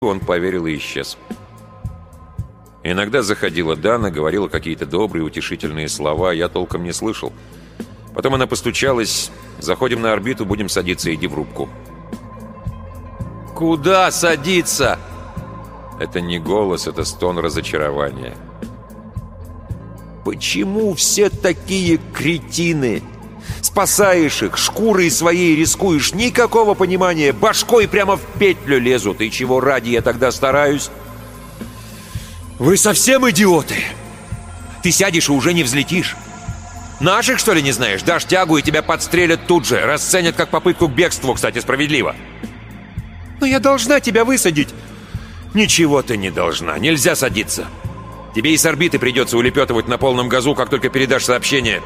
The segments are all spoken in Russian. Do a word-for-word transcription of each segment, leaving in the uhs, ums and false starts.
Он поверил и исчез. Иногда заходила Дана, говорила какие-то добрые, утешительные слова, я толком не слышал. Потом она постучалась: «Заходим на орбиту, будем садиться, иди в рубку». «Куда садиться?» Это не голос, это стон разочарования. «Почему все такие кретины? Спасаешь их, шкурой своей рискуешь, никакого понимания, башкой прямо в петлю лезут. И чего ради я тогда стараюсь?» «Вы совсем идиоты! Ты сядешь и уже не взлетишь. Наших, что ли, не знаешь? Дашь тягу, и тебя подстрелят тут же. Расценят как попытку к бегству, кстати, справедливо. Но я должна тебя высадить». «Ничего ты не должна, нельзя садиться. Тебе и с орбиты придется улепетывать на полном газу, как только передашь сообщение».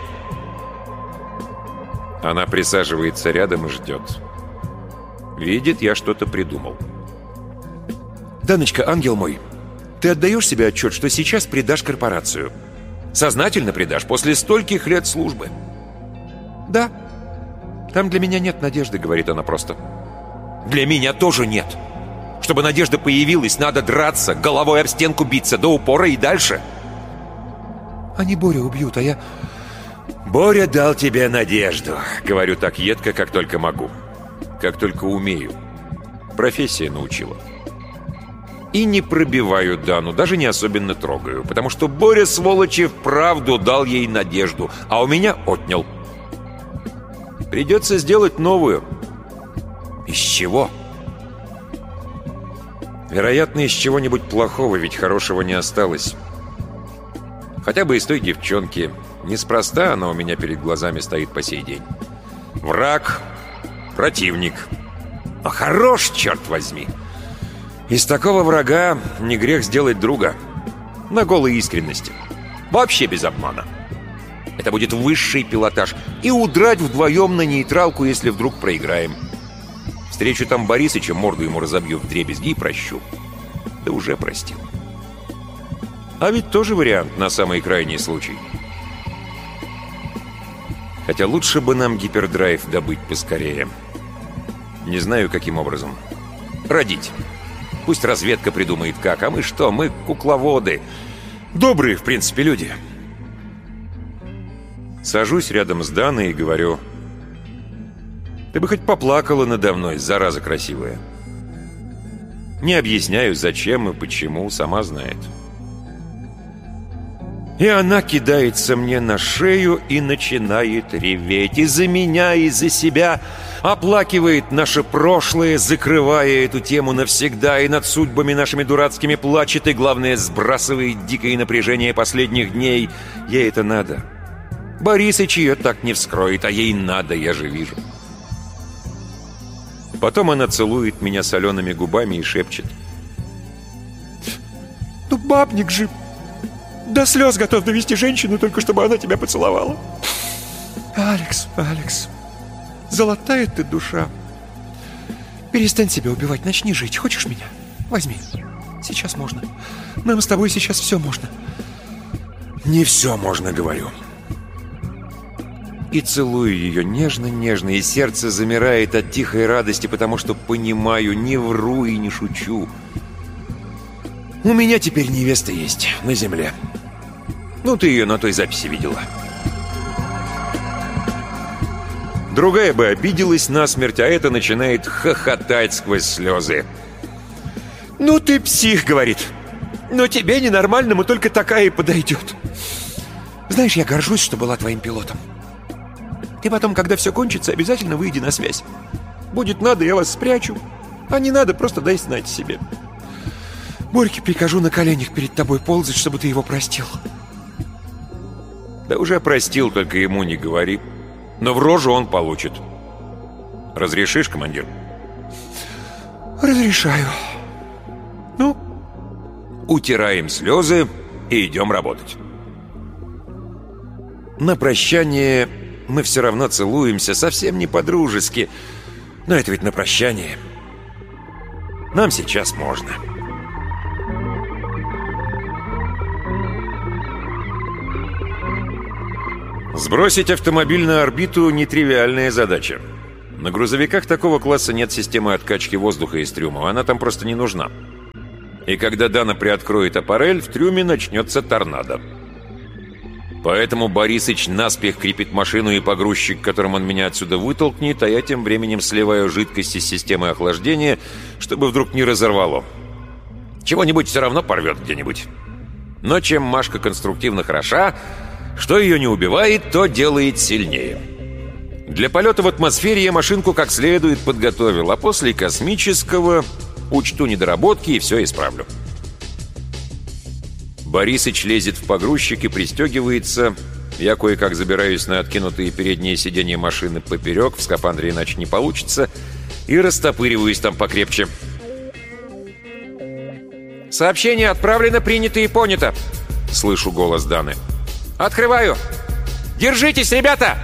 Она присаживается рядом и ждет. Видит, я что-то придумал. «Даночка, ангел мой, ты отдаешь себе отчет, что сейчас предашь корпорацию? Сознательно предашь после стольких лет службы?» «Да. Там для меня нет надежды», — говорит она просто. «Для меня тоже нет. Чтобы надежда появилась, надо драться, головой об стенку биться, до упора и дальше». «Они Борю убьют, а я...» «Боря дал тебе надежду», — говорю так едко, как только могу. Как только умею. Профессия научила. И не пробиваю Дану, даже не особенно трогаю, потому что Боря, сволочи, вправду дал ей надежду, а у меня отнял. Придется сделать новую. Из чего? Вероятно, из чего-нибудь плохого, ведь хорошего не осталось. Хотя бы из той девчонки. Неспроста она у меня перед глазами стоит по сей день. Враг, противник. Но хорош, черт возьми. Из такого врага не грех сделать друга. На голой искренности. Вообще без обмана. Это будет высший пилотаж. И удрать вдвоем на нейтралку, если вдруг проиграем. Встречу там Борисыча, морду ему разобью вдребезги и прощу. Да уже простил. А ведь тоже вариант на самый крайний случай. Хотя лучше бы нам гипердрайв добыть поскорее. Не знаю, каким образом. Родить. Пусть разведка придумает как, а мы что? Мы кукловоды. Добрые, в принципе, люди. Сажусь рядом с Даной и говорю: «Ты бы хоть поплакала надо мной, зараза красивая». Не объясняю, зачем и почему, сама знает. И она кидается мне на шею и начинает реветь. И за меня, и за себя. Оплакивает наше прошлое, закрывая эту тему навсегда. И над судьбами нашими дурацкими плачет. И, главное, сбрасывает дикое напряжение последних дней. Ей это надо. Борисыч ее так не вскроет, а ей надо, я же вижу. Потом она целует меня солеными губами и шепчет: «Ну, бабник же! До слез готов довести женщину, только чтобы она тебя поцеловала. Алекс, Алекс, золотая ты душа. Перестань себя убивать, начни жить. Хочешь меня? Возьми. Сейчас можно. Нам с тобой сейчас все можно». «Не все можно, — говорю». И целую ее нежно-нежно, и сердце замирает от тихой радости, потому что понимаю, не вру и не шучу. У меня теперь невеста есть на земле. Ну, ты ее на той записи видела. Другая бы обиделась насмерть, а эта начинает хохотать сквозь слезы. «Ну ты псих, — говорит. Но тебе, ненормальному, только такая и подойдет. Знаешь, я горжусь, что была твоим пилотом. Ты потом, когда все кончится, обязательно выйди на связь. Будет надо, я вас спрячу. А не надо, просто дай знать себе. Борьке прикажу на коленях перед тобой ползать, чтобы ты его простил». Да уже простил, только ему не говори. Но в рожу он получит. Разрешишь, командир? Разрешаю. Ну? Утираем слезы и идем работать. На прощание мы все равно целуемся, совсем не по-дружески. Но это ведь на прощание. Нам сейчас можно. Сбросить автомобиль на орбиту — нетривиальная задача. На грузовиках такого класса нет системы откачки воздуха из трюма, она там просто не нужна. И когда Дана приоткроет аппарель, в трюме начнется торнадо. Поэтому Борисыч наспех крепит машину и погрузчик, которым он меня отсюда вытолкнет, а я тем временем сливаю жидкость из системы охлаждения, чтобы вдруг не разорвало. Чего-нибудь все равно порвет где-нибудь. Но чем Машка конструктивно хороша, что ее не убивает, то делает сильнее. Для полета в атмосфере я машинку как следует подготовил, а после космического учту недоработки и все исправлю. Борисыч лезет в погрузчик и пристегивается. Я кое-как забираюсь на откинутые передние сиденья машины поперек, в скафандре иначе не получится, и растопыриваюсь там покрепче. «Сообщение отправлено, принято и понято!» Слышу голос Даны. «Открываю! Держитесь, ребята!»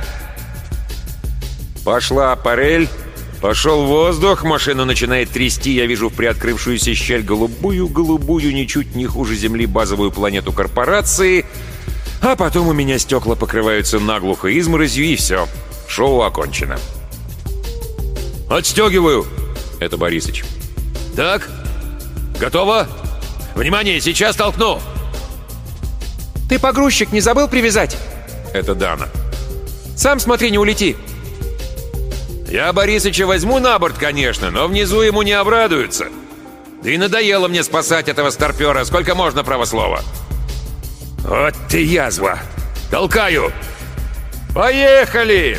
Пошла аппарель, пошел воздух, машину начинает трясти, я вижу в приоткрывшуюся щель голубую-голубую, ничуть не хуже Земли, базовую планету корпорации, а потом у меня стекла покрываются наглухо изморозью, и все, шоу окончено. «Отстегиваю!» — это Борисыч. «Так, готово? Внимание, сейчас толкну!» «Ты погрузчик не забыл привязать?» — это Дана. «Сам смотри, не улети!» «Я Борисыча возьму на борт, конечно, но внизу ему не обрадуются. Да и надоело мне спасать этого старпера, сколько можно, право слова». «Вот ты язва! Толкаю! Поехали!»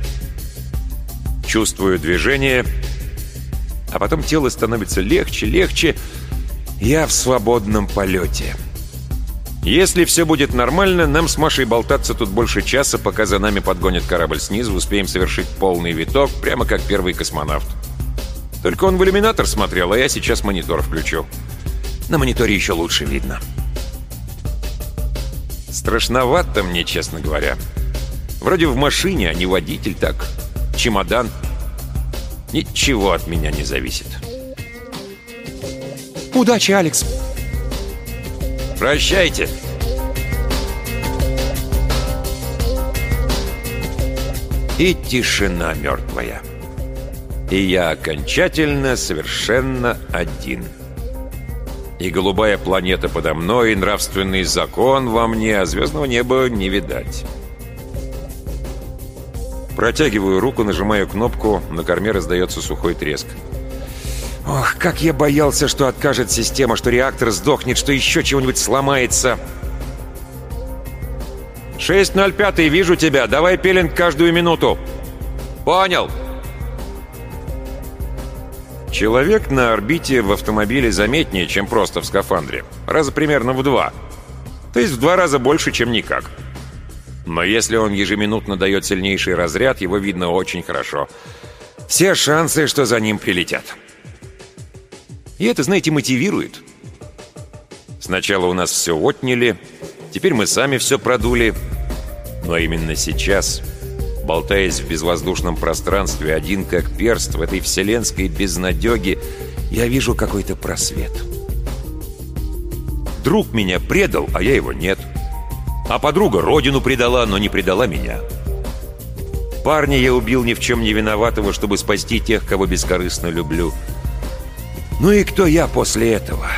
Чувствую движение, а потом тело становится легче, легче. Я в свободном полете. Если все будет нормально, нам с Машей болтаться тут больше часа, пока за нами подгонят корабль снизу, успеем совершить полный виток, прямо как первый космонавт. Только он в иллюминатор смотрел, а я сейчас монитор включу. На мониторе еще лучше видно. Страшновато мне, честно говоря. Вроде в машине, а не водитель, так. Чемодан. Ничего от меня не зависит. «Удачи, Алекс!» «Прощайте!» И тишина мертвая. И я окончательно, совершенно один. И голубая планета подо мной, и нравственный закон во мне, а звездного неба не видать. Протягиваю руку, нажимаю кнопку, на корме раздается сухой треск. Ох, как я боялся, что откажет система, что реактор сдохнет, что еще чего-нибудь сломается. шесть ноль пять, вижу тебя. Давай пилинг каждую минуту. Понял. Человек на орбите в автомобиле заметнее, чем просто в скафандре. Раза примерно в два. То есть в два раза больше, чем никак. Но если он ежеминутно дает сильнейший разряд, его видно очень хорошо. Все шансы, что за ним прилетят. И это, знаете, мотивирует. Сначала у нас все отняли, теперь мы сами все продули. Но именно сейчас, болтаясь в безвоздушном пространстве, один как перст в этой вселенской безнадеге, я вижу какой-то просвет. Друг меня предал, а я его нет. А подруга родину предала, но не предала меня. Парня я убил ни в чем не виноватого, чтобы спасти тех, кого бескорыстно люблю. Ну и кто я после этого?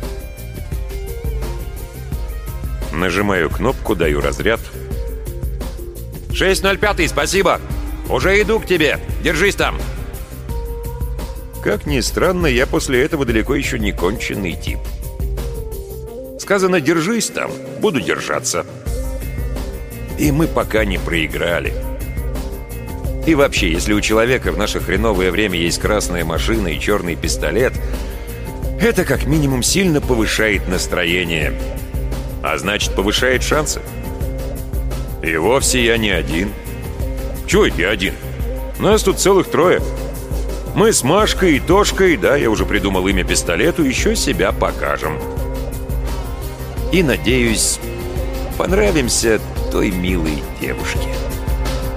Нажимаю кнопку, даю разряд. шесть ноль пять, спасибо! Уже иду к тебе! Держись там! Как ни странно, я после этого далеко еще не конченый тип. Сказано «держись там», буду держаться. И мы пока не проиграли. И вообще, если у человека в наше хреновое время есть красная машина и черный пистолет, это как минимум сильно повышает настроение. А значит, повышает шансы. И вовсе я не один. Чего это я один? Нас тут целых трое. Мы с Машкой и Тошкой, да, я уже придумал имя пистолету, еще себя покажем. И, надеюсь, понравимся той милой девушке.